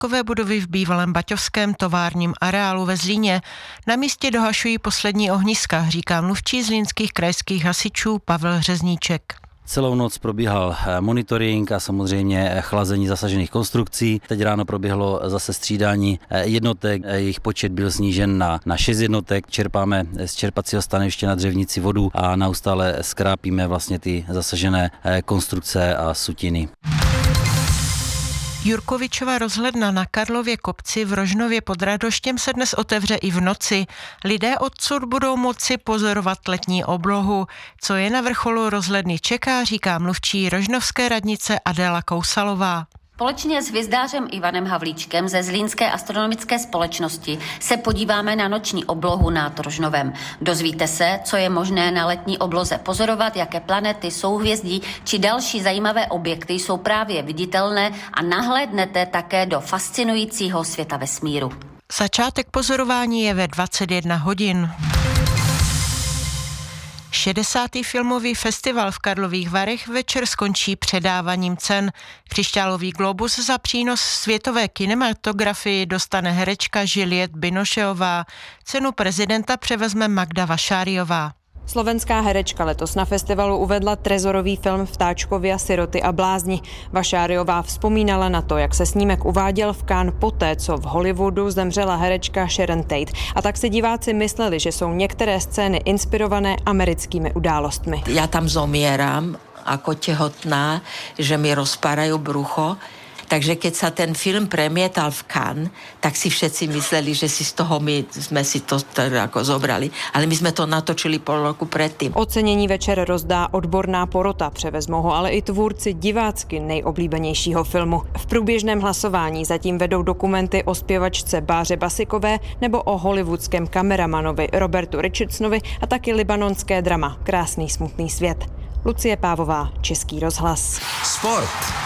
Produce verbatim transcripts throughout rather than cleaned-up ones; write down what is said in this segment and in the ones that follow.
zahrádkové budovy v bývalém baťovském továrním areálu ve Zlíně. Na místě dohašují poslední ohniska, říká mluvčí zlínských krajských hasičů Pavel Řezníček. Celou noc probíhal monitoring a samozřejmě chlazení zasažených konstrukcí. Teď ráno proběhlo zase střídání jednotek, jejich počet byl snížen na, na šest jednotek. Čerpáme z čerpacího stanoviště na Dřevnici vodu a neustále skrápíme vlastně ty zasažené konstrukce a sutiny. Jurkovičova rozhledna na Karlově kopci v Rožnově pod Radoštěm se dnes otevře i v noci. Lidé odsud budou moci pozorovat letní oblohu. Co je na vrcholu rozhledny čeká, říká mluvčí rožnovské radnice Adéla Kousalová. Společně s hvězdářem Ivanem Havlíčkem ze Zlínské astronomické společnosti se podíváme na noční oblohu nad Rožnovem. Dozvíte se, co je možné na letní obloze pozorovat, jaké planety, souhvězdí či další zajímavé objekty jsou právě viditelné a nahlédnete také do fascinujícího světa vesmíru. Začátek pozorování je ve dvacet jedna hodin. šedesátý filmový festival v Karlových Varech večer skončí předáváním cen. Křišťálový globus za přínos světové kinematografii dostane herečka Juliette Binocheová. Cenu prezidenta převezme Magda Vašáriová. Slovenská herečka letos na festivalu uvedla trezorový film Vtáčkovia, siroty a blázni. Vašáriová vzpomínala na to, jak se snímek uváděl v Cannes poté, co v Hollywoodu zemřela herečka Sharon Tate. A tak si diváci mysleli, že jsou některé scény inspirované americkými událostmi. Já tam zomieram ako tehotná, že mi rozpárajú brucho. Takže keď sa ten film premietal v Cannes, tak si všetci mysleli, že si z toho my sme si to teda ako zobrali. Ale my sme to natočili pol roku predtým. Ocenění večer rozdá odborná porota, převezmou ho ale i tvůrci divácky nejoblíbenějšího filmu. V průběžném hlasování zatím vedou dokumenty o zpěvačce Báře Basikové nebo o hollywoodském kameramanovi Robertu Richardsonovi a taky libanonské drama Krásný smutný svět. Lucie Pávová, Český rozhlas. Sport.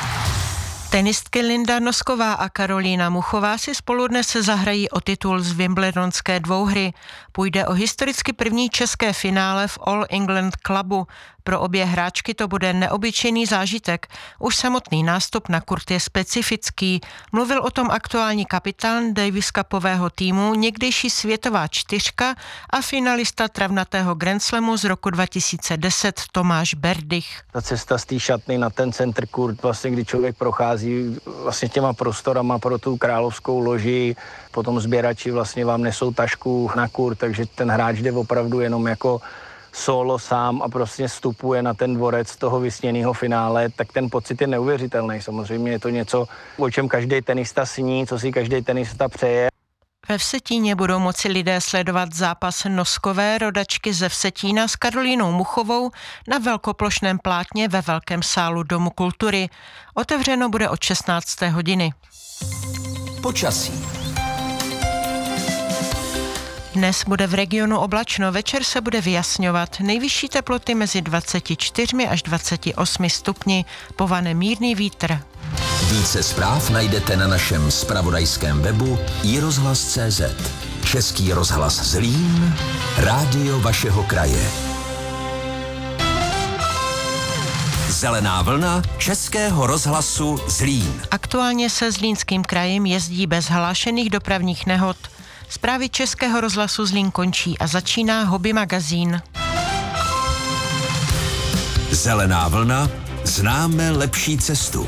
Tenistky Linda Nosková a Karolína Muchová si spolu dnes zahrají o titul z Wimbledonské dvouhry. Půjde o historicky první české finále v All England Clubu. Pro obě hráčky to bude neobyčejný zážitek. Už samotný nástup na kurt je specifický. Mluvil o tom aktuální kapitán Davis Cupového týmu, někdejší světová čtyřka a finalista travnatého Grand Slamu z roku dva tisíce deset Tomáš Berdych. Ta cesta z té šatny na ten center kurt, vlastně kdy člověk prochází vlastně těma prostorama pro tu královskou loži, potom sběrači vlastně vám nesou tašku na kurt, takže ten hráč jde opravdu jenom jako solo sám a prostě vstupuje na ten dvorec toho vysněného finále, tak ten pocit je neuvěřitelný. Samozřejmě je to něco, o čem každý tenista sní, co si každý tenista přeje. Ve Vsetíně budou moci lidé sledovat zápas Noskové, rodačky ze Vsetína s Karolínou Muchovou na velkoplošném plátně ve velkém sálu Domu kultury. Otevřeno bude od šestnácté hodiny. Počasí. Dnes bude v regionu oblačno, večer se bude vyjasňovat. Nejvyšší teploty mezi dvacet čtyři až dvacet osm stupni, povane mírný vítr. Více zpráv najdete na našem zpravodajském webu i rozhlas tečka cé zet. Český rozhlas Zlín, rádio vašeho kraje. Zelená vlna Českého rozhlasu Zlín. Aktuálně se Zlínským krajem jezdí bez hlášených dopravních nehod. Zprávy Českého rozhlasu Zlín končí a začíná Hobby magazín. Zelená vlna, známe lepší cestu.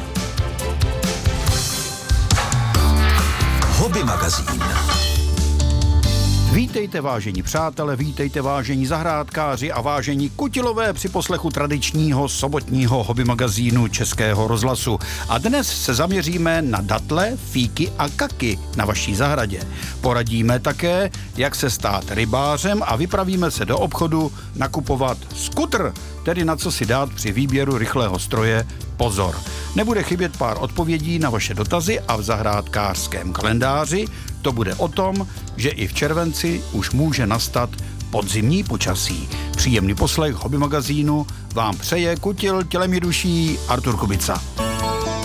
Hobby magazín. Vítejte vážení přátelé, vítejte vážení zahrádkáři a vážení kutilové při poslechu tradičního sobotního hobby magazínu Českého rozhlasu. A dnes se zaměříme na datle, fíky a kaky na vaší zahradě. Poradíme také, jak se stát rybářem a vypravíme se do obchodu nakupovat skutr, tedy na co si dát při výběru rychlého stroje pozor. Nebude chybět pár odpovědí na vaše dotazy a v zahrádkářském kalendáři to bude o tom, že i v červenci už může nastat podzimní počasí. Příjemný poslech hobby magazínu vám přeje kutil tělem i duší Artur Kubica.